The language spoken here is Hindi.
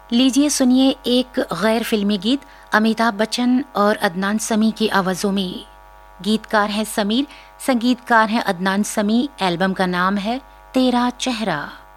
लीजिए सुनिए एक गैर फिल्मी गीत अमिताभ बच्चन और अदनान समी की आवाजों में। गीतकार है समीर, संगीतकार है अदनान समी। एल्बम का नाम है तेरा चेहरा।